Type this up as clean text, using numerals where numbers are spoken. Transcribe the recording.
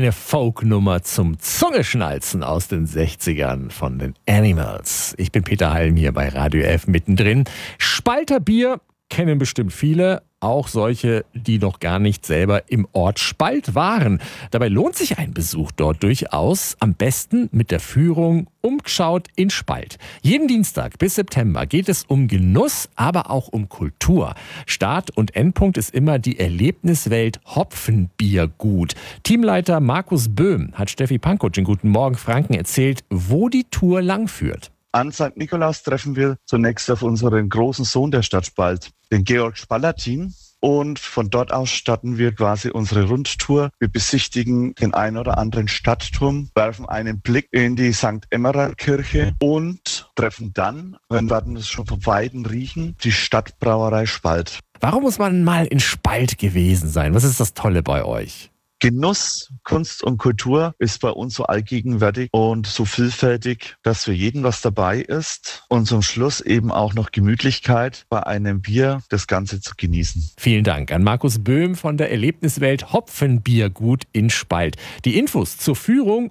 Eine Folknummer zum Zungeschnalzen aus den 60ern von den Animals. Ich bin Peter Halm hier bei Radio F mittendrin. Spalter Bier kennen bestimmt viele, auch solche, die noch gar nicht selber im Ort Spalt waren. Dabei lohnt sich ein Besuch dort durchaus, am besten mit der Führung Umgeschaut in Spalt. Jeden Dienstag bis September geht es um Genuss, aber auch um Kultur. Start und Endpunkt ist immer die Erlebniswelt Hopfenbiergut. Teamleiter Markus Böhm hat Steffi Pankow in Guten Morgen Franken erzählt, wo die Tour langführt. An St. Nikolaus treffen wir zunächst auf unseren großen Sohn der Stadt Spalt, den Georg Spalatin. Und von dort aus starten wir quasi unsere Rundtour. Wir besichtigen den einen oder anderen Stadtturm, werfen einen Blick in die St. Emmerer-Kirche und treffen dann, wenn wir es schon vom Weiten riechen, die Stadtbrauerei Spalt. Warum muss man mal in Spalt gewesen sein? Was ist das Tolle bei euch? Genuss, Kunst und Kultur ist bei uns so allgegenwärtig und so vielfältig, dass für jeden was dabei ist und zum Schluss eben auch noch Gemütlichkeit bei einem Bier das Ganze zu genießen. Vielen Dank an Markus Böhm von der Erlebniswelt Hopfenbiergut in Spalt. Die Infos zur Führung